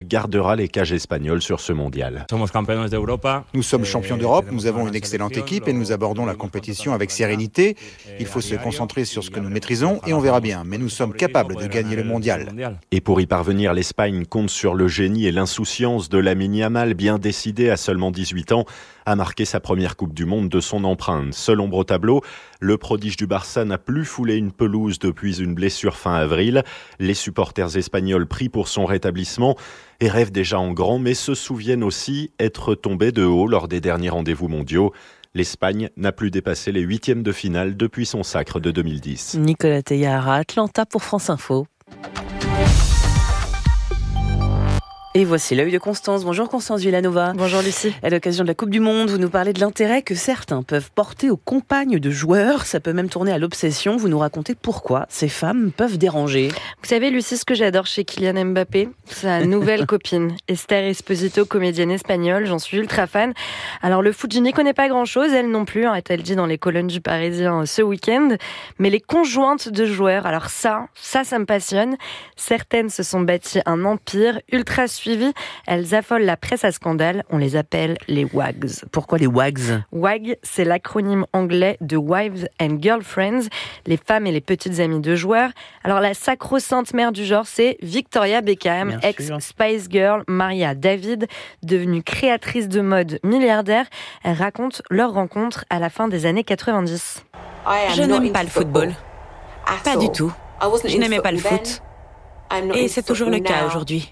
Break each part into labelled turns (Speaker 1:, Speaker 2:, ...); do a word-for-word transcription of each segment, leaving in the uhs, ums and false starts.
Speaker 1: gardera les cages espagnoles sur ce mondial.
Speaker 2: Nous sommes champions d'Europe, nous avons une excellente équipe et nous abordons la compétition avec sérénité. Il faut se concentrer sur ce que nous maîtrisons et on verra bien. Mais nous sommes capables de gagner le mondial.
Speaker 1: Et pour y parvenir, l'Espagne compte sur le génie et l'insouciance de Lamine Yamal, bien décidé à seulement dix-huit ans à marquer sa première Coupe du Monde de son empreinte. Seul ombre au tableau, le prodige du Barça n'a plus foulé une pelouse depuis une blessure fin avril. Les supporters espagnols prient pour son rétablissement et rêvent déjà en grand, mais se souviennent aussi être tombés de haut lors des derniers rendez-vous mondiaux. L'Espagne n'a plus dépassé les huitièmes de finale depuis son sacre de deux mille dix.
Speaker 3: Nicolas Teilhard à Atlanta pour France Info. Et voici l'œil de Constance. Bonjour Constance Villanova.
Speaker 4: Bonjour Lucie.
Speaker 3: À l'occasion de la Coupe du Monde, vous nous parlez de l'intérêt que certains peuvent porter aux compagnes de joueurs. Ça peut même tourner à l'obsession. Vous nous racontez pourquoi ces femmes peuvent déranger.
Speaker 4: Vous savez Lucie, ce que j'adore chez Kylian Mbappé, sa nouvelle copine, Esther Esposito, comédienne espagnole. J'en suis ultra fan. Alors le foot, je n'y connais pas grand-chose, elle non plus, a-t-elle dit dans les colonnes du Parisien ce week-end. Mais les conjointes de joueurs, alors ça, ça, ça me passionne. Certaines se sont bâties un empire ultra suivi. Elles affolent la presse à scandale. On les appelle les W A Gs.
Speaker 3: Pourquoi les W A Gs ?
Speaker 4: W A G, c'est l'acronyme anglais de Wives and Girlfriends, les femmes et les petites amies de joueurs. Alors la sacro-sainte mère du genre, c'est Victoria Beckham, ex-Spice Girl, mariée à David, devenue créatrice de mode milliardaire. Elle raconte leur rencontre à la fin des années quatre-vingt-dix.
Speaker 5: Je n'aime pas le football. Pas du tout. Je n'aimais pas le foot. Et c'est toujours le cas aujourd'hui.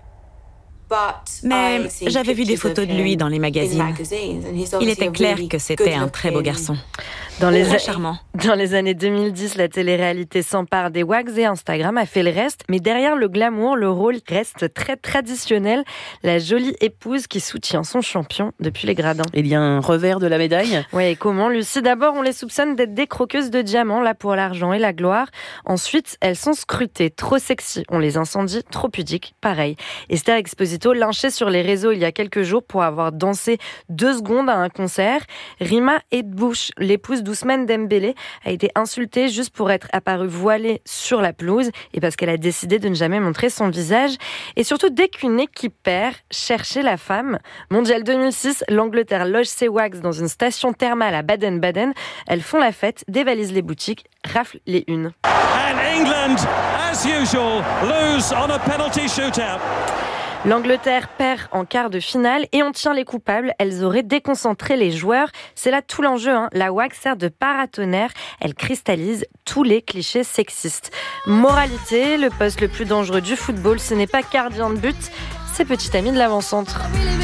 Speaker 5: Mais j'avais vu des photos de lui dans les magazines. Il était clair que c'était un très beau garçon.
Speaker 4: Dans les,
Speaker 5: très charmant.
Speaker 4: Dans les années deux mille dix, la télé-réalité s'empare des W A Gs et Instagram a fait le reste. Mais derrière le glamour, le rôle reste très traditionnel. La jolie épouse qui soutient son champion depuis les gradins.
Speaker 3: Il y a un revers de la médaille.
Speaker 4: Oui, et comment, Lucie ? D'abord, on les soupçonne d'être des croqueuses de diamants, là pour l'argent et la gloire. Ensuite, elles sont scrutées, trop sexy. On les incendie, trop pudiques, pareil. Esther Esposito, lynchée sur les réseaux il y a quelques jours pour avoir dansé deux secondes à un concert. Rima Edbouch, l'épouse d'Ousmane Dembélé, a été insultée juste pour être apparue voilée sur la pelouse et parce qu'elle a décidé de ne jamais montrer son visage. Et surtout, dès qu'une équipe perd, cherchez la femme. Mondial deux mille six, l'Angleterre loge ses W A Gs dans une station thermale à Baden-Baden. Elles font la fête, dévalisent les boutiques, raflent les unes.
Speaker 6: And England, as usual, lose on a penalty shootout.
Speaker 4: L'Angleterre perd en quart de finale et on tient les coupables. Elles auraient déconcentré les joueurs. C'est là tout l'enjeu. Hein. La W A G sert de paratonnerre. Elle cristallise tous les clichés sexistes. Moralité, le poste le plus dangereux du football, ce n'est pas gardien de but, c'est petit ami de l'avant-centre.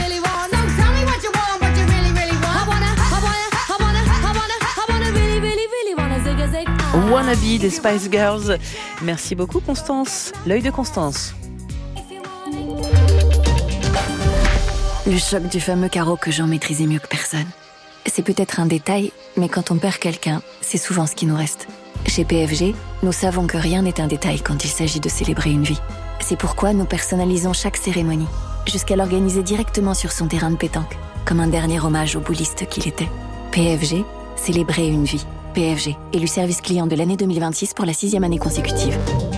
Speaker 3: Wannabe des Spice Girls. Merci beaucoup Constance. L'œil de Constance.
Speaker 7: Le choc du fameux carreau que j'en maîtrisais mieux que personne. C'est peut-être un détail, mais quand on perd quelqu'un, c'est souvent ce qui nous reste. Chez P F G, nous savons que rien n'est un détail quand il s'agit de célébrer une vie. C'est pourquoi nous personnalisons chaque cérémonie, jusqu'à l'organiser directement sur son terrain de pétanque, comme un dernier hommage au bouliste qu'il était. P F G, célébrer une vie. P F G, élu service client de l'année deux mille vingt-six pour la sixième année consécutive.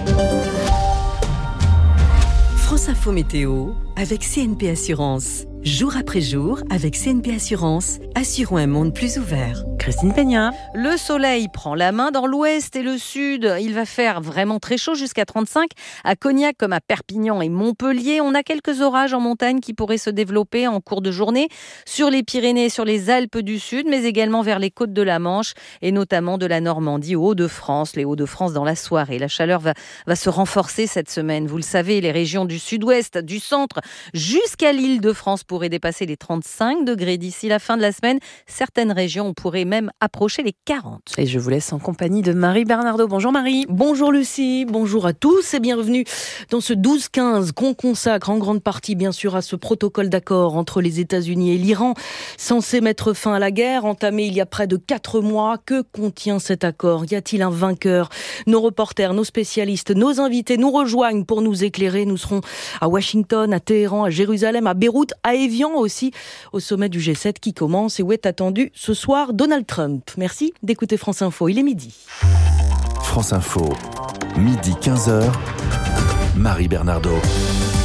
Speaker 8: France Info Météo avec C N P Assurance. Jour après jour, avec C N P Assurance, assurons un monde plus ouvert.
Speaker 3: Christine Peña.
Speaker 9: Le soleil prend la main dans l'ouest et le sud. Il va faire vraiment très chaud jusqu'à trente-cinq. À Cognac comme à Perpignan et Montpellier, on a quelques orages en montagne qui pourraient se développer en cours de journée sur les Pyrénées, sur les Alpes du Sud, mais également vers les côtes de la Manche et notamment de la Normandie aux Hauts-de-France. Les Hauts-de-France dans la soirée. La chaleur va, va se renforcer cette semaine. Vous le savez, les régions du sud-ouest, du centre, jusqu'à l'Île-de-France pourraient dépasser les trente-cinq degrés d'ici la fin de la semaine. Certaines régions pourraient même approcher les quarante.
Speaker 3: Et je vous laisse en compagnie de Marie Bernardo. Bonjour Marie.
Speaker 10: Bonjour Lucie, bonjour à tous et bienvenue dans ce douze quinze qu'on consacre en grande partie bien sûr à ce protocole d'accord entre les États-Unis et l'Iran, censé mettre fin à la guerre, entamée il y a près de quatre mois. Que contient cet accord ? Y a-t-il un vainqueur ? Nos reporters, nos spécialistes, nos invités nous rejoignent pour nous éclairer. Nous serons à Washington, à Téhéran, à Jérusalem, à Beyrouth, à Évian aussi, au sommet du G sept qui commence et où est attendu ce soir Donald Trump. Merci d'écouter France Info, il est midi.
Speaker 11: France Info, midi quinze heures, Marie Bernardo.